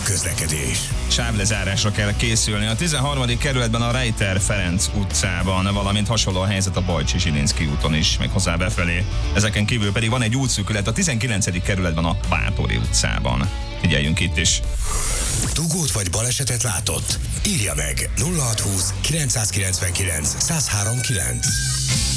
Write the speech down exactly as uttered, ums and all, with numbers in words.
közlekedés. Sávlezárásra kell készülni. A tizenharmadik kerületben a Rejter Ferenc utcában, valamint hasonló a helyzet a Bajcsi Zsilinszky úton is, meg hozzá befelé. Ezeken kívül pedig van egy útszűkület a tizenkilencedik kerületben a Bátori utcában. Figyeljünk itt is. Dugót vagy balesetet látott? Írja meg nulla hatszázhúsz kilencszázkilencvenkilenc százhárom kilenc.